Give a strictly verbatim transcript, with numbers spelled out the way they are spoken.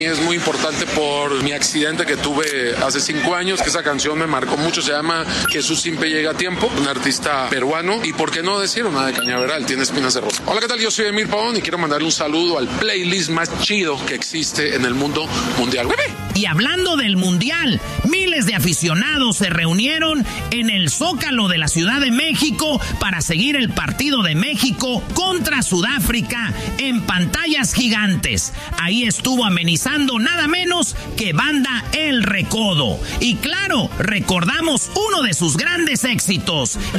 Es muy importante por mi accidente que tuve hace cinco años, que esa canción me marcó mucho, se llama Jesús siempre llega a tiempo, un artista peruano, y por qué no decir una de Cañaveral, tiene espinas de rosa. Hola, ¿qué tal? Yo soy Emir Pavón y quiero mandarle un saludo al playlist más chido que existe en el mundo mundial. Y hablando del mundial, miles de aficionados se reunieron en el Zócalo de la Ciudad de México para seguir el partido de México contra Sudáfrica en pantallas gigantes. Ahí estuvo amenizando nada menos que Banda El Recodo. Y claro, recordamos uno de sus grandes éxitos,